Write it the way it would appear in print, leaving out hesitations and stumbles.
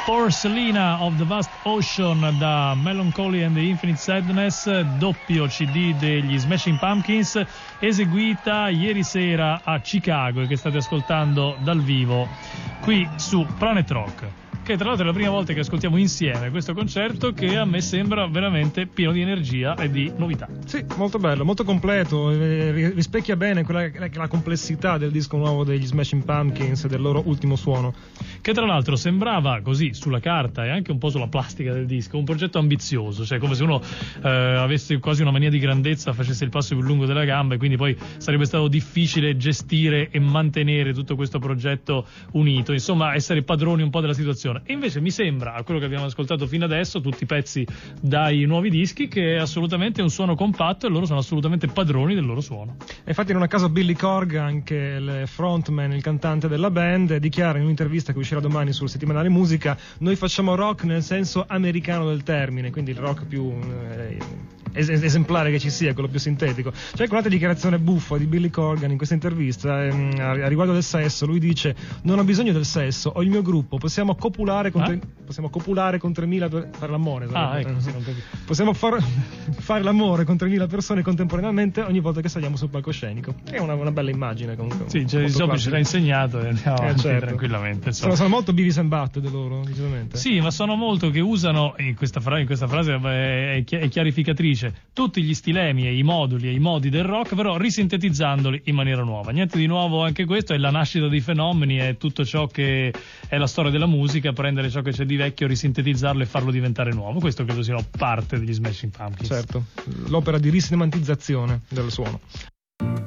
Porcelina of the Vast Ocean da Melancholy and the Infinite Sadness, doppio CD degli Smashing Pumpkins, eseguita ieri sera a Chicago e che state ascoltando dal vivo qui su Planet Rock, che tra l'altro è la prima volta che ascoltiamo insieme questo concerto, che a me sembra veramente pieno di energia e di novità. Sì, molto bello, molto completo, rispecchia bene la complessità del disco nuovo degli Smashing Pumpkins e del loro ultimo suono. Che tra l'altro sembrava così sulla carta e anche un po' sulla plastica del disco un progetto ambizioso, cioè come se uno avesse quasi una mania di grandezza, facesse il passo più lungo della gamba, e quindi poi sarebbe stato difficile gestire e mantenere tutto questo progetto unito, insomma essere padroni un po' della situazione. E invece mi sembra, a quello che abbiamo ascoltato fino adesso, tutti i pezzi dai nuovi dischi, che è assolutamente un suono compatto e loro sono assolutamente padroni del loro suono. E infatti non a caso Billy Corgan, anche il frontman, il cantante della band, dichiara in un'intervista che uscirà domani sul settimanale Musica: noi facciamo rock nel senso americano del termine, quindi il rock più esemplare che ci sia, quello più sintetico. C'è anche un'altra dichiarazione buffa di Billy Corgan in questa intervista a riguardo del sesso. Lui dice: non ho bisogno del sesso, ho il mio gruppo, possiamo copulare con 3.000 per fare l'amore. Ecco, sì, non capisco. Possiamo fare l'amore con 3.000 persone contemporaneamente ogni volta che saliamo sul palcoscenico. È una bella immagine comunque. Sì, Giobbi ce l'ha insegnato e andiamo avanti tranquillamente. Sono molto Beavis and Butthead loro, decisamente. Sì, ma sono molto che usano, in questa frase è chiarificatrice, tutti gli stilemi e i moduli e i modi del rock, però risintetizzandoli in maniera nuova. Niente di nuovo anche questo, è la nascita dei fenomeni, è tutto ciò che è la storia della musica, prendere ciò che c'è di vecchio, risintetizzarlo e farlo diventare nuovo. Questo credo sia parte degli Smashing Pumpkins. Certo, l'opera di risemantizzazione del suono.